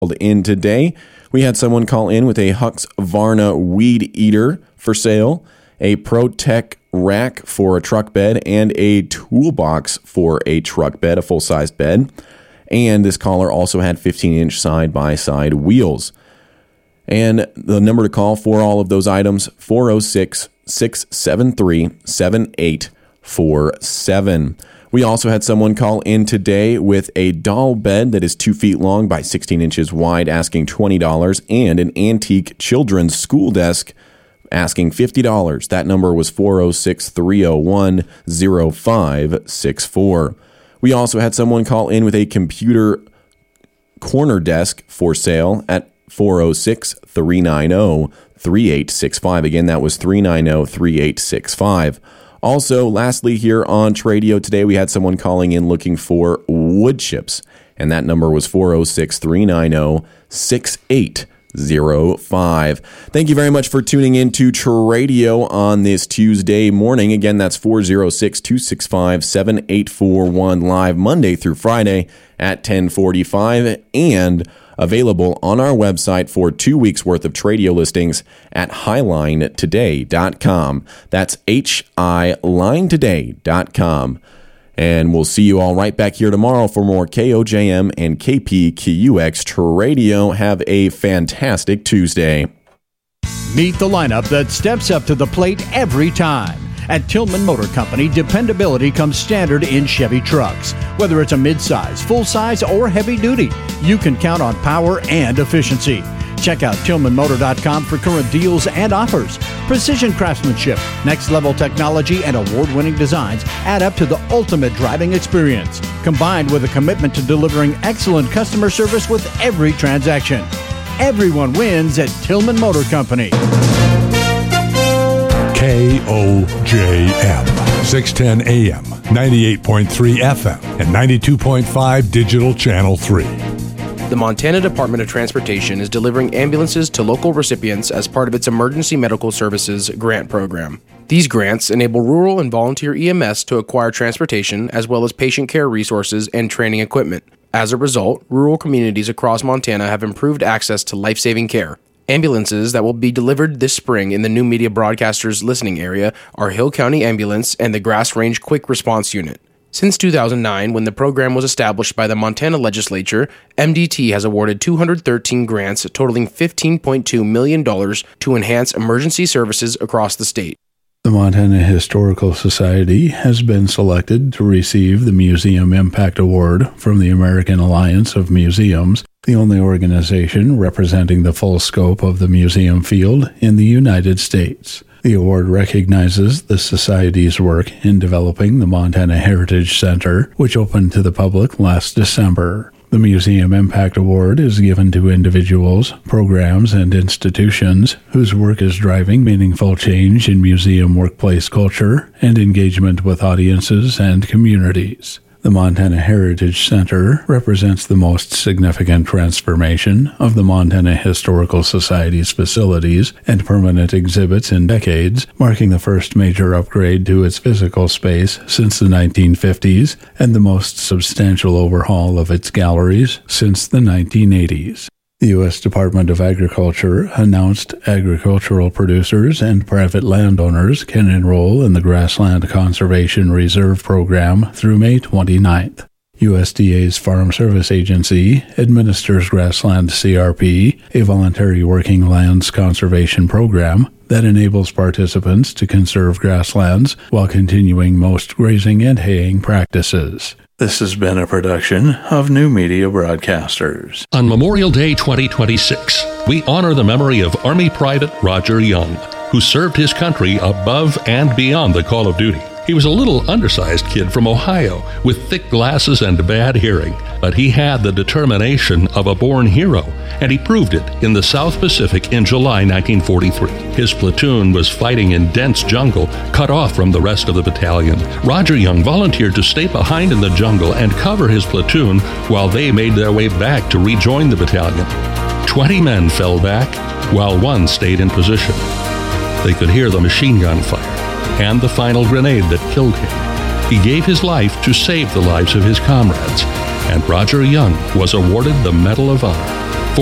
in today. We had someone call in with a Husqvarna weed eater for sale, a ProTech rack for a truck bed, and a toolbox for a truck bed, a full-sized bed. And this caller also had 15-inch side-by-side wheels. And the number to call for all of those items, 406-673-7847. We also had someone call in today with a doll bed that is 2 feet long by 16 inches wide, asking $20, and an antique children's school desk asking $50. That number was 406-301-0564. We also had someone call in with a computer corner desk for sale at 406-390-3865. Again, that was 390-3865. Also, lastly, here on Tradio today, we had someone calling in looking for wood chips, and that number was 406-390-6805. Thank you very much for tuning in to Tradio on this Tuesday morning. Again, that's 406-265-7841 live Monday through Friday at 10:45 and available on our website for 2 weeks worth of Tradio listings at highlinetoday.com. That's hilinetoday.com. And we'll see you all right back here tomorrow for more KOJM and KPQX Tradio. Have a fantastic Tuesday. Meet the lineup that steps up to the plate every time. At Tillman Motor Company, dependability comes standard in Chevy trucks. Whether it's a midsize, full-size, or heavy-duty, you can count on power and efficiency. Check out TillmanMotor.com for current deals and offers. Precision craftsmanship, next-level technology, and award-winning designs add up to the ultimate driving experience, combined with a commitment to delivering excellent customer service with every transaction. Everyone wins at Tillman Motor Company. KOJM, 610 AM, 98.3 FM, and 92.5 Digital Channel 3. The Montana Department of Transportation is delivering ambulances to local recipients as part of its Emergency Medical Services grant program. These grants enable rural and volunteer EMS to acquire transportation as well as patient care resources and training equipment. As a result, rural communities across Montana have improved access to life-saving care. Ambulances that will be delivered this spring in the new media broadcasters listening area are Hill County Ambulance and the Grass Range Quick Response Unit. Since 2009, when the program was established by the Montana legislature, MDT has awarded 213 grants totaling $15.2 million to enhance emergency services across the state. The Montana Historical Society has been selected to receive the Museum Impact Award from the American Alliance of Museums, the only organization representing the full scope of the museum field in the United States. The award recognizes the Society's work in developing the Montana Heritage Center, which opened to the public last December. The Museum Impact Award is given to individuals, programs, and institutions whose work is driving meaningful change in museum workplace culture and engagement with audiences and communities. The Montana Heritage Center represents the most significant transformation of the Montana Historical Society's facilities and permanent exhibits in decades, marking the first major upgrade to its physical space since the 1950s and the most substantial overhaul of its galleries since the 1980s. The U.S. Department of Agriculture announced agricultural producers and private landowners can enroll in the Grassland Conservation Reserve Program through May 29th. USDA's Farm Service Agency administers Grassland CRP, a voluntary working lands conservation program that enables participants to conserve grasslands while continuing most grazing and haying practices. This has been a production of New Media Broadcasters. On Memorial Day 2026, we honor the memory of Army Private Roger Young, who served his country above and beyond the call of duty. He was a little undersized kid from Ohio with thick glasses and bad hearing, but he had the determination of a born hero, and he proved it in the South Pacific in July 1943. His platoon was fighting in dense jungle, cut off from the rest of the battalion. Roger Young volunteered to stay behind in the jungle and cover his platoon while they made their way back to rejoin the battalion. 20 men fell back, while one stayed in position. They could hear the machine gun fire and the final grenade that killed him. He gave his life to save the lives of his comrades, and Roger Young was awarded the Medal of Honor.